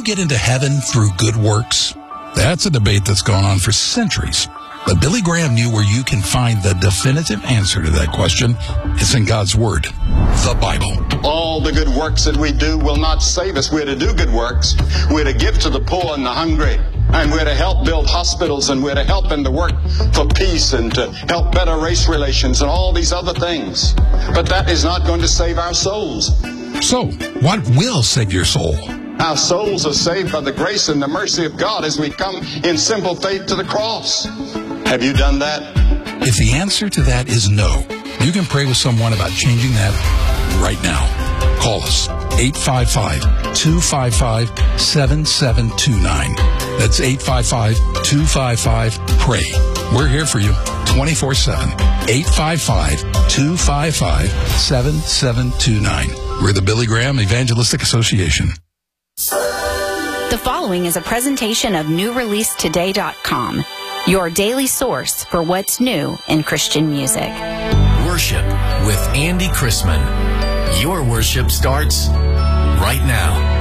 get into heaven through good works? That's a debate that's gone on for centuries. But Billy Graham knew where you can find the definitive answer to that question. It's in God's Word, the Bible. All the good works that we do will not save us. We're to do good works. We're to give to the poor and the hungry. And we're to help build hospitals, and we're to help in the work for peace and to help better race relations and all these other things. But that is not going to save our souls. So, what will save your soul? Our souls are saved by the grace and the mercy of God as we come in simple faith to the cross. Have you done that? If the answer to that is no, you can pray with someone about changing that right now. Call us, 855-255-7729. That's 855-255-PRAY. We're here for you 24/7. 855-255-7729. We're the Billy Graham Evangelistic Association. The following is a presentation of NewReleaseToday.com, your daily source for what's new in Christian music. Worship with Andy Chrisman. Your worship starts right now.